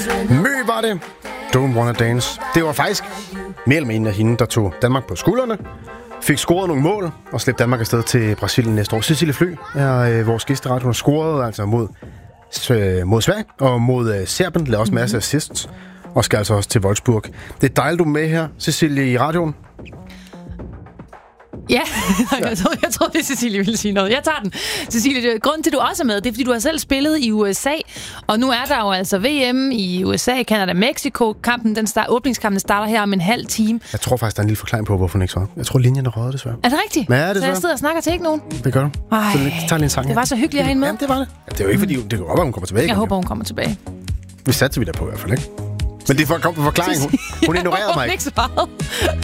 Mø var det. Don't Wanna Dance. Det var faktisk mere eller mindre hende, der tog Danmark på skuldrene, fik scoret nogle mål og slæbte Danmark afsted til Brasilien næste år. Cecilie Flø er vores gæsteret. Hun har scoret altså mod Sverige og mod Serbien. Lavede også masser af assists og skal altså også til Wolfsburg. Det er dejligt, du er med her, Cecilie, i radioen. Ja, jeg troede, det Cecilie ville sige noget. Jeg tager den. Cecilie, grunden til, at du også er med, det er, fordi du har selv spillet i USA, og nu er der jo altså VM i USA, Canada, Mexico. Åbningskampen starter her om en halv time. Jeg tror faktisk, der er en lille forklaring på, hvorfor hun ikke så. Jeg tror, linjen er røget, desværre. Er det rigtigt? Ja, det så jeg sidder og snakker til ikke nogen? Det gør du. Ej, så tager lige en sang. Det var så hyggeligt at have hende med. Jamen, det var det. Ja, det er jo ikke, fordi det kan godt være, hun kommer tilbage. Jeg håber, hun kommer tilbage. Vi satser vi der på i hvert fald, ikke? Men det er for at komme på forklaring. Hun ignorerede mig ikke. Ikke svaret.